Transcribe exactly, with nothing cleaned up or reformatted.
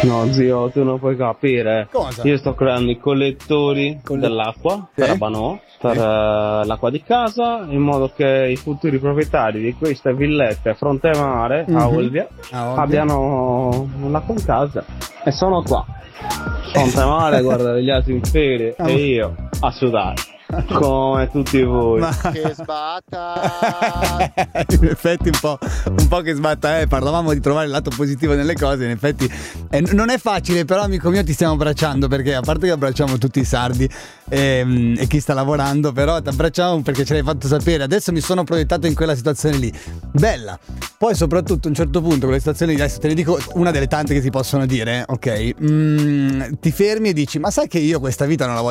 No, zio, tu non puoi capire. Cosa? Io sto creando i collettori Colle- dell'acqua Sì. per Abanò, per eh, l'acqua di casa, in modo che i futuri proprietari di queste villette fronte mare a Mhm. Olbia A Olbia. abbiano l'acqua in casa. E sono qua, fronte mare, guarda gli altri in ferie Ah, e io a sudare, come tutti voi. Ma... Che sbatta! in effetti un po', un po' che sbatta, eh. Parlavamo di trovare il lato positivo nelle cose, in effetti eh, non è facile, però amico mio ti stiamo abbracciando, perché a parte che abbracciamo tutti i sardi ehm, e chi sta lavorando, però ti abbracciamo perché ce l'hai fatto sapere. Adesso mi sono proiettato in quella situazione lì, bella. Poi soprattutto a un certo punto quelle situazioni lì, adesso te ne dico una delle tante che si possono dire, ok? Mm, ti fermi e dici, ma sai che io questa vita non la voglio